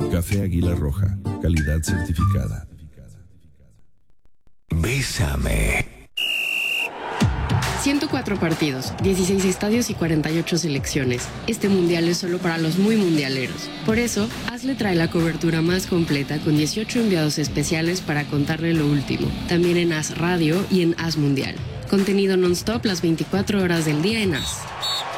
Café Águila Roja, calidad certificada. Bésame. 104 partidos, 16 estadios y 48 selecciones. Este mundial es solo para los muy mundialeros. Por eso, AS le trae la cobertura más completa con 18 enviados especiales para contarle lo último. También en AS Radio y en AS Mundial. Contenido non-stop las 24 horas del día en AS.